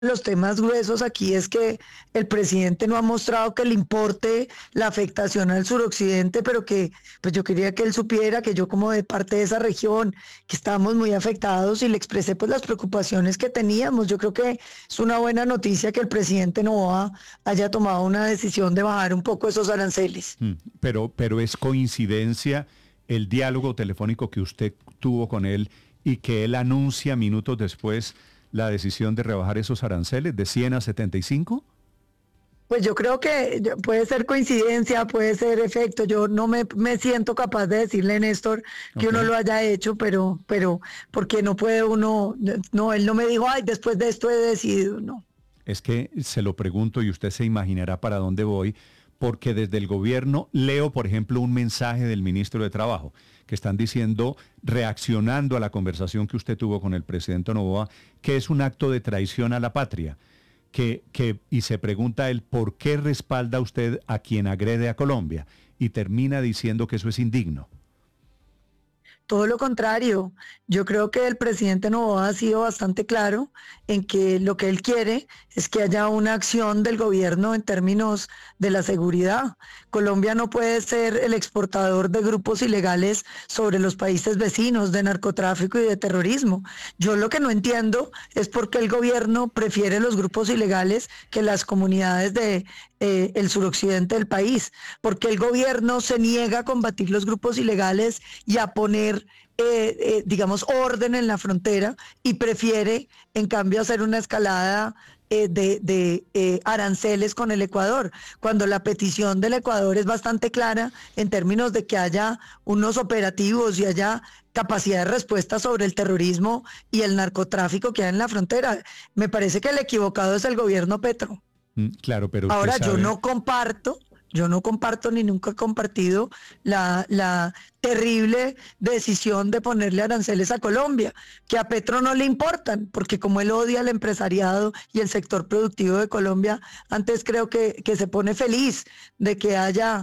los temas gruesos aquí es que el presidente no ha mostrado que le importe la afectación al suroccidente, pero que pues yo quería que él supiera que yo como de parte de esa región, que estábamos muy afectados y le expresé pues las preocupaciones que teníamos. Yo creo que es una buena noticia que el presidente Noboa haya tomado una decisión de bajar un poco esos aranceles. Pero es coincidencia el diálogo telefónico que usted tuvo con él y que él anuncia minutos después la decisión de rebajar esos aranceles de 100 a 75. Pues yo creo que puede ser coincidencia, puede ser efecto. Yo no me siento capaz de decirle, Néstor, que Ok. uno lo haya hecho, pero porque no puede uno, no, él no me dijo, ay, después de esto he decidido, no. Es que se lo pregunto y usted se imaginará para dónde voy, porque desde el gobierno leo, por ejemplo, un mensaje del ministro de Trabajo, que están diciendo, reaccionando a la conversación que usted tuvo con el presidente Noboa, que es un acto de traición a la patria, y se pregunta él, ¿por qué respalda usted a quien agrede a Colombia? Y termina diciendo que eso es indigno. Todo lo contrario, yo creo que el presidente Noboa ha sido bastante claro en que lo que él quiere es que haya una acción del gobierno en términos de la seguridad. Colombia no puede ser el exportador de grupos ilegales sobre los países vecinos, de narcotráfico y de terrorismo. Yo lo que no entiendo es por qué el gobierno prefiere los grupos ilegales que las comunidades de el suroccidente del país, porque el gobierno se niega a combatir los grupos ilegales y a poner, digamos, orden en la frontera y prefiere, en cambio, hacer una escalada de aranceles con el Ecuador, cuando la petición del Ecuador es bastante clara en términos de que haya unos operativos y haya capacidad de respuesta sobre el terrorismo y el narcotráfico que hay en la frontera. Me parece que el equivocado es el gobierno Petro. Claro, pero usted Ahora, sabe. yo no comparto ni nunca he compartido la terrible decisión de ponerle aranceles a Colombia, que a Petro no le importan, porque como él odia al empresariado y el sector productivo de Colombia, antes creo que se pone feliz de que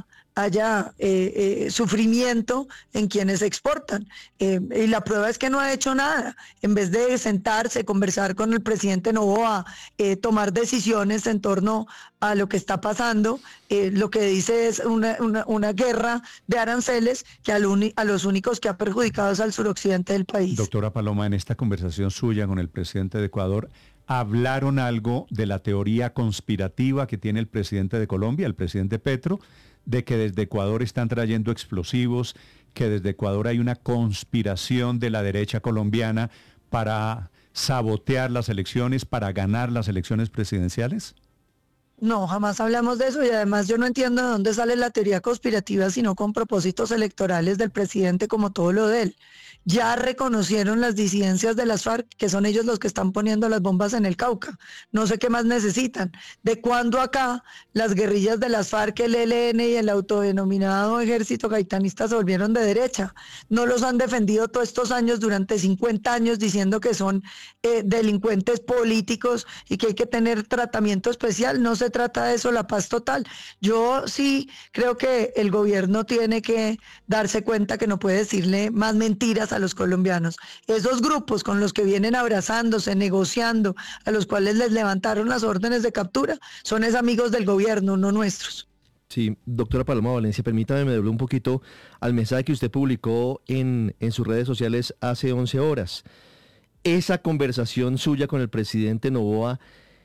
haya sufrimiento en quienes exportan. Y la prueba es que no ha hecho nada. En vez de sentarse, conversar con el presidente Noboa, tomar decisiones en torno a lo que está pasando, lo que dice es una guerra de aranceles que a los únicos que ha perjudicado es al suroccidente del país. Doctora Paloma, en esta conversación suya con el presidente de Ecuador, ¿hablaron algo de la teoría conspirativa que tiene el presidente de Colombia, el presidente Petro, de que desde Ecuador están trayendo explosivos, que desde Ecuador hay una conspiración de la derecha colombiana para sabotear las elecciones, para ganar las elecciones presidenciales? No, jamás hablamos de eso y además yo no entiendo de dónde sale la teoría conspirativa sino con propósitos electorales del presidente como todo lo de él. Ya reconocieron las disidencias de las FARC, que son ellos los que están poniendo las bombas en el Cauca. No sé qué más necesitan. ¿De cuándo acá las guerrillas de las FARC, el ELN y el autodenominado Ejército Gaitanista se volvieron de derecha? No los han defendido todos estos años, durante 50 años, diciendo que son delincuentes políticos y que hay que tener tratamiento especial. No se trata de eso, la paz total. Yo sí creo que el gobierno tiene que darse cuenta que no puede decirle más mentiras a los colombianos. Esos grupos con los que vienen abrazándose, negociando, a los cuales les levantaron las órdenes de captura, son esos amigos del gobierno, no nuestros. Sí, doctora Paloma Valencia, permítame, me doble un poquito al mensaje que usted publicó en sus redes sociales hace 11 horas. Esa conversación suya con el presidente Noboa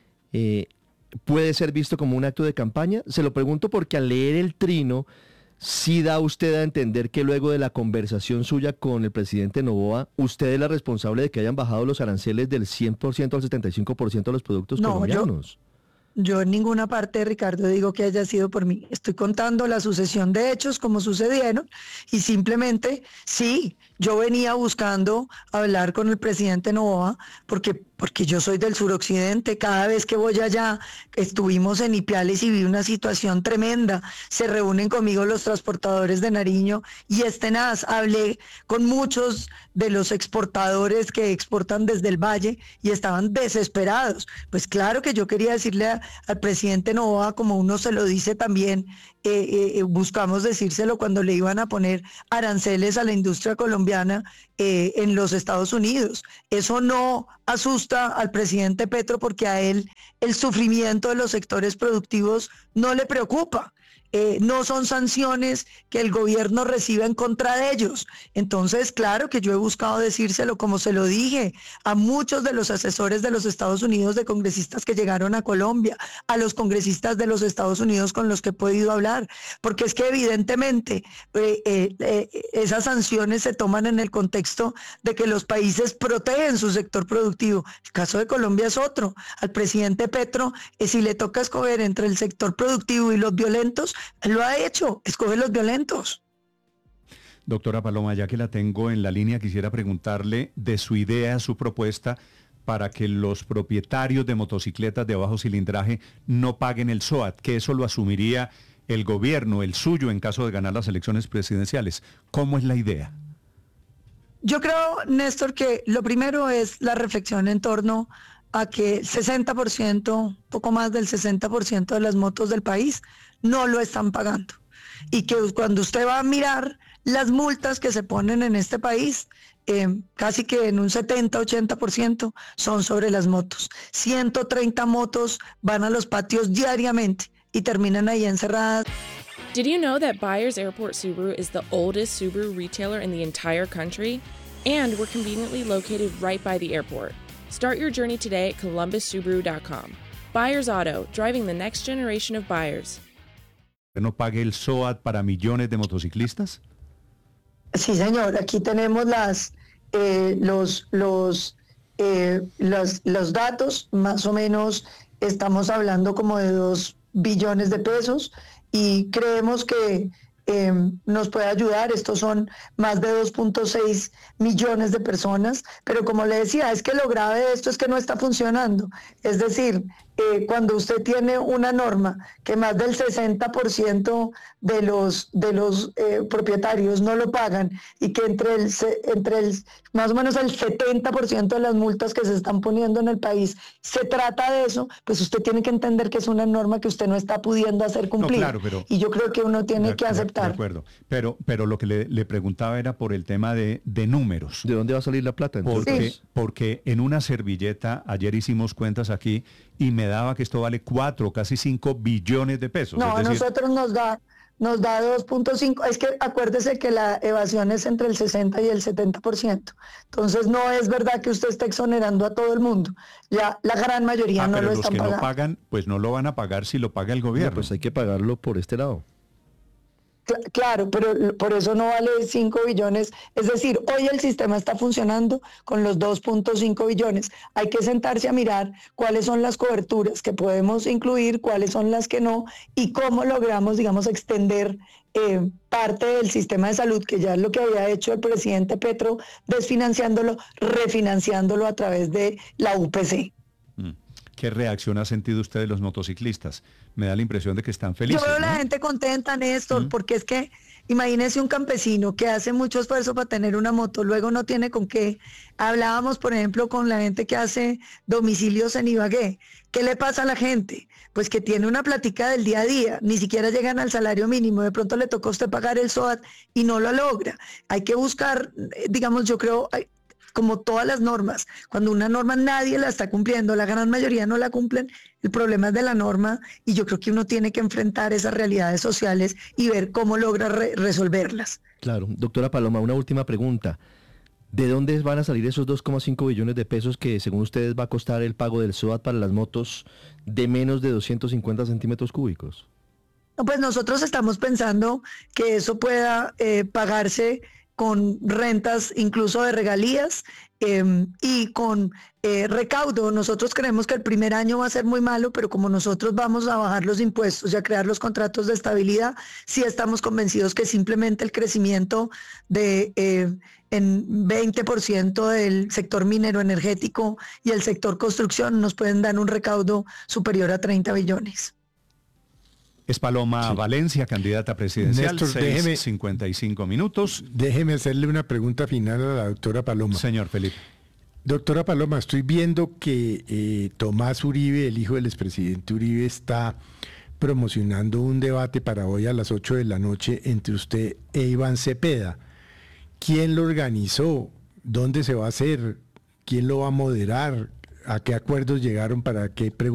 puede ser visto como un acto de campaña. Se lo pregunto porque al leer el trino, sí da usted a entender que luego de la conversación suya con el presidente Noboa, usted es la responsable de que hayan bajado los aranceles del 100% al 75% de los productos No, colombianos. yo en ninguna parte, Ricardo, digo que haya sido por mí. Estoy contando la sucesión de hechos como sucedieron y simplemente sí, yo venía buscando hablar con el presidente Noboa porque yo soy del suroccidente. Cada vez que voy allá, estuvimos en Ipiales y vi una situación tremenda. Se reúnen conmigo los transportadores de Nariño y es tenaz. Hablé con muchos de los exportadores que exportan desde el valle y estaban desesperados. Pues claro que yo quería decirle al presidente Noboa, como uno se lo dice también, buscamos decírselo cuando le iban a poner aranceles a la industria colombiana colombiana en los Estados Unidos. Eso no asusta al presidente Petro porque a él el sufrimiento de los sectores productivos no le preocupa. No son sanciones que el gobierno reciba en contra de ellos. Entonces, claro que yo he buscado decírselo, como se lo dije, a muchos de los asesores de los Estados Unidos, de congresistas que llegaron a Colombia, a los congresistas de los Estados Unidos con los que he podido hablar, porque es que evidentemente esas sanciones se toman en el contexto de que los países protegen su sector productivo. El caso de Colombia es otro. Al presidente Petro, si le toca escoger entre el sector productivo y los violentos, lo ha hecho, escoge los violentos. Doctora Paloma, ya que la tengo en la línea, quisiera preguntarle de su idea, su propuesta para que los propietarios de motocicletas de bajo cilindraje no paguen el SOAT, que eso lo asumiría el gobierno, el suyo, en caso de ganar las elecciones presidenciales. ¿Cómo es la idea? Yo creo, Néstor, que lo primero es la reflexión en torno a que el 60%, poco más del 60% de las motos del país no lo están pagando. Y que cuando usted va a mirar las multas que se ponen en este país, casi que en un 70-80% son sobre las motos. 130 motos van a los patios diariamente y terminan ahí encerradas. Did you know that Byers Airport Subaru is the oldest Subaru retailer in the entire country? And we're conveniently located right by the airport. Start your journey today at columbussubaru.com. Byers Auto, driving the next generation of buyers. ¿No pague el SOAT para millones de motociclistas? Sí, señor. Aquí tenemos los datos. Más o menos estamos hablando como de 2 billones de pesos y creemos que nos puede ayudar. Estos son más de 2.6 millones de personas, pero como le decía, es que lo grave de esto es que no está funcionando. Es decir, cuando usted tiene una norma que más del 60% de los propietarios no lo pagan y que entre el más o menos el 70% de las multas que se están poniendo en el país se trata de eso, pues usted tiene que entender que es una norma que usted no está pudiendo hacer cumplir. No, claro, pero, y yo creo que uno tiene que aceptar. De acuerdo, pero lo que le preguntaba era por el tema de números. ¿De dónde va a salir la plata? Porque en una servilleta, ayer hicimos cuentas aquí, y me daba que esto vale 4, casi 5 billones de pesos. No, a nosotros nos da 2.5. Es que acuérdese que la evasión es entre el 60 y el 70%. Entonces no es verdad que usted esté exonerando a todo el mundo. Ya la gran mayoría no lo están pagando. Pero los que no pagan, pues no lo van a pagar si lo paga el gobierno. No, pues hay que pagarlo por este lado. Claro, pero por eso no vale 5 billones. Es decir, hoy el sistema está funcionando con los 2.5 billones. Hay que sentarse a mirar cuáles son las coberturas que podemos incluir, cuáles son las que no, y cómo logramos, digamos, extender parte del sistema de salud, que ya es lo que había hecho el presidente Petro, desfinanciándolo, refinanciándolo a través de la UPC. ¿Qué reacción ha sentido usted de los motociclistas? Me da la impresión de que están felices. Yo veo ¿no? la gente contenta, Néstor, porque es que imagínese un campesino que hace mucho esfuerzo para tener una moto, luego no tiene con qué. Hablábamos, por ejemplo, con la gente que hace domicilios en Ibagué. ¿Qué le pasa a la gente? Pues que tiene una plática del día a día, ni siquiera llegan al salario mínimo, de pronto le tocó a usted pagar el SOAT y no lo logra. Hay que buscar, digamos, yo creo, como todas las normas, cuando una norma nadie la está cumpliendo, la gran mayoría no la cumplen, el problema es de la norma y yo creo que uno tiene que enfrentar esas realidades sociales y ver cómo logra resolverlas. Claro. Doctora Paloma, una última pregunta. ¿De dónde van a salir esos 2,5 billones de pesos que según ustedes va a costar el pago del SOAT para las motos de menos de 250 centímetros cúbicos? No, pues nosotros estamos pensando que eso pueda pagarse con rentas incluso de regalías y con recaudo. Nosotros creemos que el primer año va a ser muy malo, pero como nosotros vamos a bajar los impuestos y a crear los contratos de estabilidad, sí estamos convencidos que simplemente el crecimiento de en 20% del sector minero energético y el sector construcción nos pueden dar un recaudo superior a 30 billones. Es Paloma Valencia, candidata presidencial, Néstor, 6:55 minutos. Déjeme hacerle una pregunta final a la doctora Paloma. Señor Felipe. Doctora Paloma, estoy viendo que Tomás Uribe, el hijo del expresidente Uribe, está promocionando un debate para hoy a las 8 de la noche entre usted e Iván Cepeda. quién lo organizó, dónde se va a hacer, quién lo va a moderar, a qué acuerdos llegaron, para qué preguntas